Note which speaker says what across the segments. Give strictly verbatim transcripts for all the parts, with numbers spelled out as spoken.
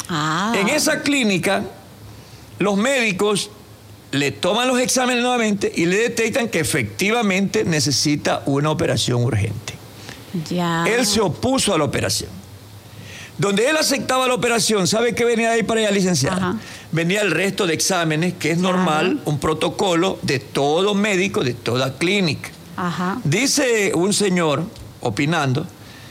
Speaker 1: Ah.
Speaker 2: En esa clínica, los médicos le toman los exámenes nuevamente y le detectan que efectivamente necesita una operación urgente.
Speaker 1: Ya.
Speaker 2: Él se opuso a la operación. Donde él aceptaba la operación, ¿sabe qué venía de ahí para allá, licenciada?
Speaker 1: Ajá.
Speaker 2: Venía el resto de exámenes, que es normal,
Speaker 1: Ajá.
Speaker 2: un protocolo de todo médico, de toda clínica.
Speaker 1: Ajá.
Speaker 2: Dice un señor, opinando,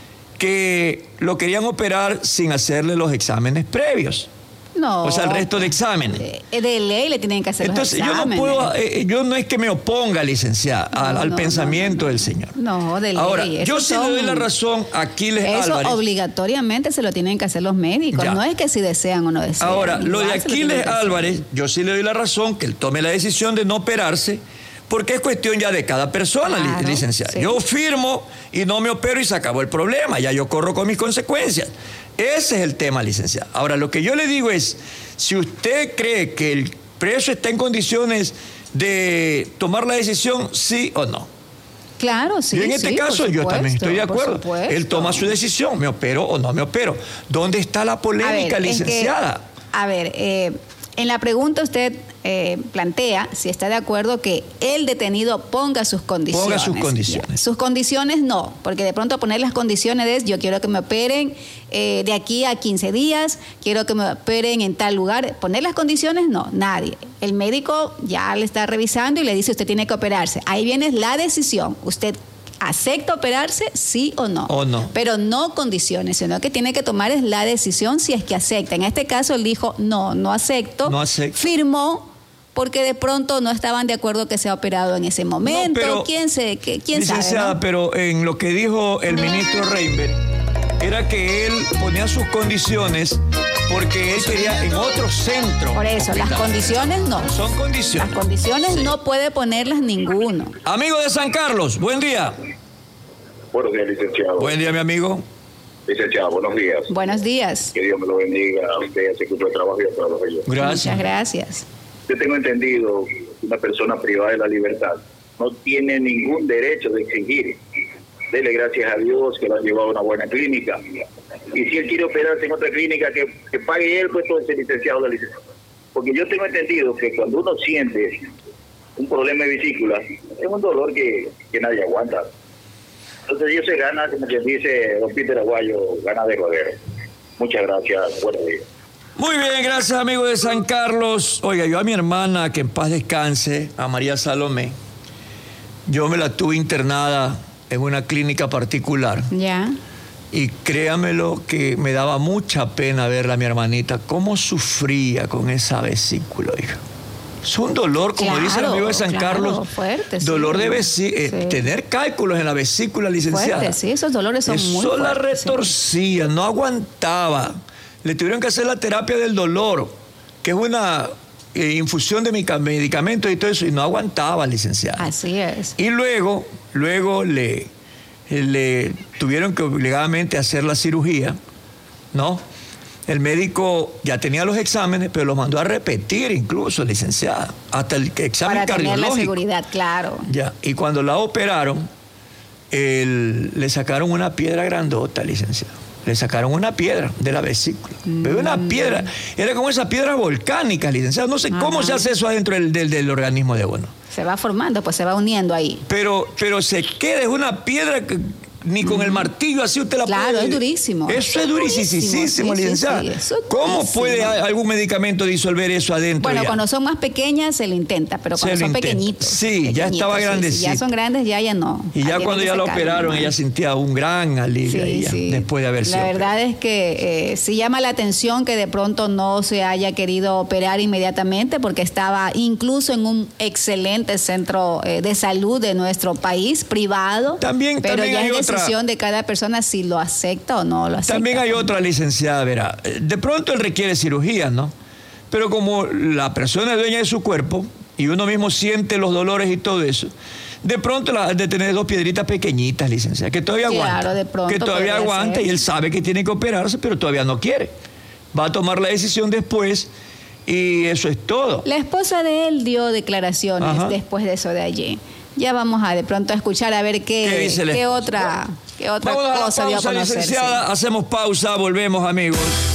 Speaker 2: que lo querían operar sin hacerle los exámenes previos.
Speaker 1: No.
Speaker 2: O sea, el resto de exámenes.
Speaker 1: De, de ley le tienen que hacer
Speaker 2: Entonces,
Speaker 1: los exámenes.
Speaker 2: yo no puedo, eh, yo no es que me oponga, licenciada,
Speaker 1: No,
Speaker 2: al, al
Speaker 1: no,
Speaker 2: pensamiento
Speaker 1: no, no.
Speaker 2: del señor.
Speaker 1: No, de ley.
Speaker 2: Ahora,
Speaker 1: Eso
Speaker 2: yo sí
Speaker 1: son...
Speaker 2: le doy la razón a Aquiles
Speaker 1: Eso
Speaker 2: Álvarez.
Speaker 1: obligatoriamente se lo tienen que hacer los médicos.
Speaker 2: Ya.
Speaker 1: No es que si desean o no desean.
Speaker 2: Ahora, lo
Speaker 1: Igual
Speaker 2: de
Speaker 1: se lo tienen
Speaker 2: Aquiles
Speaker 1: que hacer.
Speaker 2: Álvarez, yo sí le doy la razón que él tome la decisión de no operarse, porque es cuestión ya de cada persona,
Speaker 1: Claro,
Speaker 2: li- licenciada.
Speaker 1: sí.
Speaker 2: Yo firmo y no me opero y se acabó el problema, ya yo corro con mis consecuencias. Ese es el tema, licenciada. Ahora, lo que yo le digo es, si usted cree que el preso está en condiciones de tomar la decisión, sí o no.
Speaker 1: Claro, sí.
Speaker 2: y en este
Speaker 1: sí,
Speaker 2: caso
Speaker 1: por
Speaker 2: yo
Speaker 1: supuesto,
Speaker 2: también estoy de
Speaker 1: por
Speaker 2: acuerdo.
Speaker 1: supuesto.
Speaker 2: Él toma su decisión, me opero o no me opero. ¿Dónde está la
Speaker 1: A
Speaker 2: polémica,
Speaker 1: ver, es que-
Speaker 2: licenciada?
Speaker 1: a ver, eh, en la pregunta usted eh, plantea si está de acuerdo que el detenido ponga sus condiciones.
Speaker 2: Ponga sus condiciones.
Speaker 1: Ya. Sus condiciones no, porque de pronto poner las condiciones es yo quiero que me operen eh, de aquí a quince días, quiero que me operen en tal lugar. Poner las condiciones no, nadie. El médico ya le está revisando y le dice usted tiene que operarse. Ahí viene la decisión. Usted ¿acepta operarse? Sí o no.
Speaker 2: O no.
Speaker 1: Pero no condiciones, sino que tiene que tomar es la decisión si es que acepta. En este caso él dijo, no, no acepto.
Speaker 2: No acepto.
Speaker 1: Firmó porque de pronto no estaban de acuerdo que sea operado en ese momento.
Speaker 2: pero,
Speaker 1: ¿Quién, se, que, quién
Speaker 2: Licenciada,
Speaker 1: sabe? ¿No?
Speaker 2: pero en lo que dijo el ministro Reinberg, era que él ponía sus condiciones porque él quería en otro centro.
Speaker 1: Por eso, las
Speaker 2: hospital.
Speaker 1: condiciones no.
Speaker 2: Son condiciones.
Speaker 1: Las condiciones
Speaker 2: Sí.
Speaker 1: no puede ponerlas ninguno.
Speaker 2: Amigo de San Carlos, buen día.
Speaker 3: Buenos días, licenciado.
Speaker 2: Buen día, mi amigo.
Speaker 3: Licenciado, buenos días.
Speaker 1: Buenos días.
Speaker 3: Que Dios me lo bendiga a usted, a ese equipo de trabajo y a todos ellos.
Speaker 2: Gracias.
Speaker 1: Muchas gracias.
Speaker 3: Yo tengo entendido que una persona privada de la libertad no tiene ningún derecho de exigir. Dele gracias a Dios que lo ha llevado a una buena clínica. Y si él quiere operarse en otra clínica, que, que pague él, pues todo ese licenciado de licenciado. Porque yo tengo entendido que cuando uno siente un problema de vesícula, es un dolor que, que nadie aguanta. Entonces ellos se gana, como quien dice don Peter Aguayo, gana de rodeo. Muchas gracias, buenos días.
Speaker 2: Muy bien, gracias, amigo de San Carlos. Oiga, yo a mi hermana, que en paz descanse, a María Salomé, yo me la tuve internada en una clínica particular.
Speaker 1: Ya.
Speaker 2: Y créamelo que me daba mucha pena verla a mi hermanita, cómo sufría con esa vesícula, hija. Es un dolor, como
Speaker 1: Claro,
Speaker 2: dice el amigo de San
Speaker 1: claro,
Speaker 2: Carlos,
Speaker 1: fuerte, sí.
Speaker 2: dolor de vesi eh,
Speaker 1: Sí.
Speaker 2: tener cálculos en la vesícula, licenciada.
Speaker 1: Fuerte, sí, esos dolores son muy
Speaker 2: Eso la
Speaker 1: fuertes, sí.
Speaker 2: retorcía, no aguantaba. Le tuvieron que hacer la terapia del dolor, que es una eh, infusión de mica- medicamentos y todo eso, y no aguantaba, licenciada.
Speaker 1: Así es.
Speaker 2: Y luego, luego le, le tuvieron que obligadamente hacer la cirugía, ¿no? El médico ya tenía los exámenes, pero los mandó a repetir incluso, licenciada, hasta el examen
Speaker 1: Para tener
Speaker 2: cardiológico.
Speaker 1: la seguridad, claro.
Speaker 2: Ya, y cuando la operaron, el- le sacaron una piedra grandota, licenciado. Le sacaron una piedra de la vesícula. Pero una piedra, era como esas piedras volcánicas, licenciado. No sé cómo
Speaker 1: Ajá.
Speaker 2: se hace eso adentro del, del, del organismo de uno.
Speaker 1: Se va formando, pues se va uniendo ahí.
Speaker 2: Pero, pero se queda, es una piedra que ni con el martillo así usted la
Speaker 1: Claro,
Speaker 2: puede...
Speaker 1: es durísimo.
Speaker 2: Eso es durísimo,
Speaker 1: Sí, sí,
Speaker 2: licenciada.
Speaker 1: sí, eso es
Speaker 2: ¿Cómo
Speaker 1: durísimo.
Speaker 2: puede a- algún medicamento disolver eso adentro?
Speaker 1: Bueno,
Speaker 2: ya?
Speaker 1: cuando son más pequeñas se lo intenta, pero
Speaker 2: Se
Speaker 1: cuando
Speaker 2: lo
Speaker 1: son
Speaker 2: intenta.
Speaker 1: pequeñitos.
Speaker 2: Sí, ya
Speaker 1: pequeñitos,
Speaker 2: estaba
Speaker 1: sí, sí,
Speaker 2: grandecita.
Speaker 1: ya son grandes, ya ya no.
Speaker 2: Y ya
Speaker 1: Ahí
Speaker 2: cuando
Speaker 1: tiene
Speaker 2: ya
Speaker 1: que
Speaker 2: la
Speaker 1: sacarlo,
Speaker 2: operaron,
Speaker 1: ¿no?
Speaker 2: ella sentía un gran alivio
Speaker 1: Sí,
Speaker 2: ella,
Speaker 1: sí.
Speaker 2: después de haber sido
Speaker 1: La verdad
Speaker 2: operada.
Speaker 1: es que eh, sí llama la atención que de pronto no se haya querido operar inmediatamente porque estaba incluso en un excelente centro eh, de salud de nuestro país, privado.
Speaker 2: También-
Speaker 1: pero
Speaker 2: también
Speaker 1: ya
Speaker 2: hay
Speaker 1: es
Speaker 2: otra-
Speaker 1: decisión de cada persona si lo acepta o no lo acepta.
Speaker 2: También hay otra licenciada, verá. De pronto él requiere cirugía, ¿no? Pero como la persona es dueña de su cuerpo y uno mismo siente los dolores y todo eso, de pronto la, de tener dos piedritas pequeñitas, licenciada, que todavía
Speaker 1: Claro,
Speaker 2: aguanta.
Speaker 1: de pronto
Speaker 2: que todavía
Speaker 1: podría
Speaker 2: aguanta
Speaker 1: ser.
Speaker 2: y él sabe que tiene que operarse, pero todavía no quiere. Va a tomar la decisión después y eso es todo.
Speaker 1: La esposa de él dio declaraciones
Speaker 2: Ajá.
Speaker 1: después de eso de allí. Ya vamos a de pronto a escuchar a ver qué,
Speaker 2: ¿Qué dice la
Speaker 1: qué
Speaker 2: esposa?
Speaker 1: otra, qué otra
Speaker 2: Vamos a la
Speaker 1: cosa dio a
Speaker 2: pausa,
Speaker 1: conocer.
Speaker 2: licenciada.
Speaker 1: Sí.
Speaker 2: Hacemos pausa, volvemos, amigos.